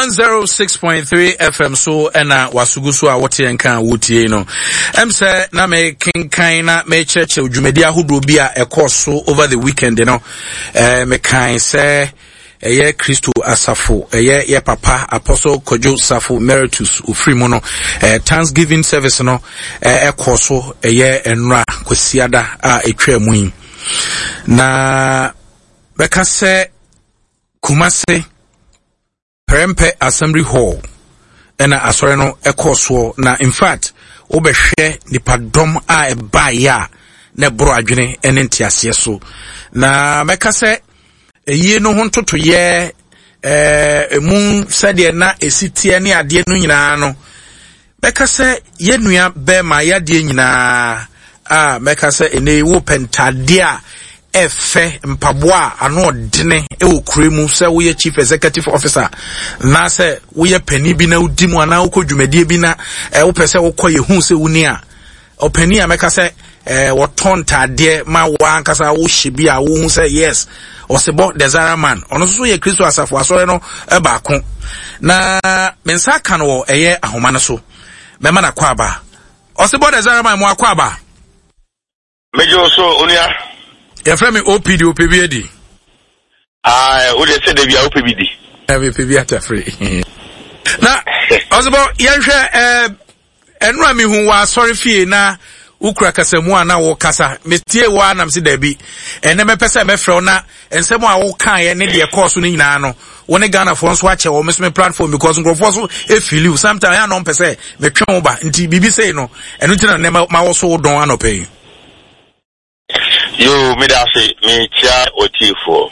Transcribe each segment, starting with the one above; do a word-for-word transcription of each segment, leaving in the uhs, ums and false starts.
one oh six point three F M so ena wasugu so a wote enka wotie no em say na me kinkan na me church udwumedi ahodo bi a ekoso over the weekend no eh me kan say eye Kristo asafo eye ye papa Apostle Kojo Safo Emeritus ofrimu no eh Thanksgiving service no eh ekoso eye enra kwasiada a etwa mu yin na beka say Kumase Prempe Assembly Hall ena asore no ekoso na in fact obehwe nipadom a eba ya na bro adwene ene ntiase so na meka se eyi no ho ntoto ye eh emu sede na esitie ne ade no nyina no meka se ye nua be ma ya de nyina a meka se ene wo pentade a efe mpaboa ano odene e okuremu se wo ye chief executive officer na se wo ye pani bi na udi mu ana wo kodwumadie bi na e wo pese wo koye hu se wuni a opani a meka se eh wo tontade ma wa ankasa wo hyebi a wo hu se yes osebo desire man ono so ye Kristo asafo asore no e ba ko na mensa ka no eye ahoma no so me ma na kwa aba osebo desire man mo akwa aba mejo so onia ya frame O P D O P B D. Ah, o de se de bia O P B D. Eh O P B ata free. Na, ozebo yenhwe eh enra mi hu wa sorry fie na ukura kasemu ana wo kasa. Metie wa na msi debi. Ene me pese me frɛ na ensemo a wo kan ye ne de course no nyina no. Woni Ghana for nso ache wo mesme platform because nkrofo so e feel you sometimes ya no pese me twen wo ba nti bibi sei no. Eno ntina ne ma wo so don anope. Yo, me da se me tia otifo.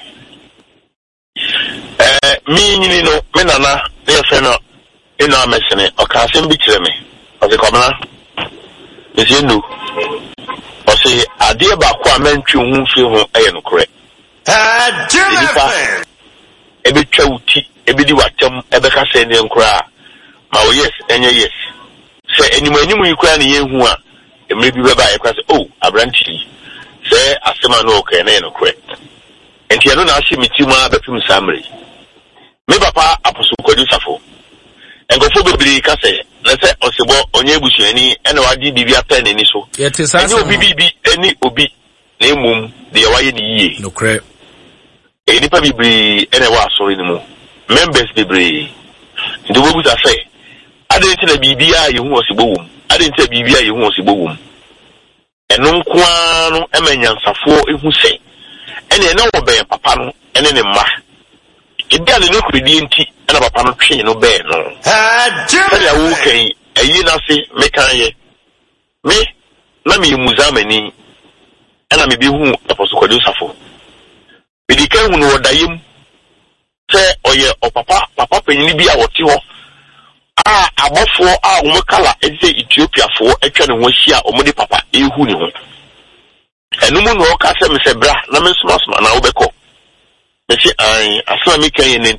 Eh, mi ni no, me nana, me fe no, e no amesene, o ka se mbi kire me. O se komna. Me se nu. O se ade ba kwa mentwi hu fi hu eye no kore. Ah, Jimmy. E be twa uti, e be di watem, e be ka se ne nkura. Ma o yes, enye yes. Se enimu enimu yikura ne ye hu a, e me bi be ba e kwa se, oh, abranti. Say asema no okay na no correct. Enti ano na ahye mitima bepim samre. Me papa Apostle Kojo Safo. Engofo bebiri ka se na se osebo onye ebusuani ene wadi bibia pen ni so. Yete sa eni obi bibi eni obi na emum de waye ni yie. No correct. E nipa bibiri ene wa asori ni mu. Members bibiri. Ndo bobu sa fe. Ade nti na bibia yehu osebo wum. Ade nti bibia yehu osebo wum. Eno nkwa no emanyansafo ehu se ene ene wo be papa no ene ne mma ebi ale no kredi enti ene papa no twe no be no ah jeme ya wo kan ayi na se me kan ye me na me muzamani ena me bi hu Apostle Kojo Safo bi di kan hu no dayem se oye o papa papa panyin bi a wote ho ah abofo a wo kala eze Ethiopia fo atwa ne ho hia o mode papa ehu ne ho enum no ka se me se bra na me soma soma na wo beko me se ai asema me kan ye ne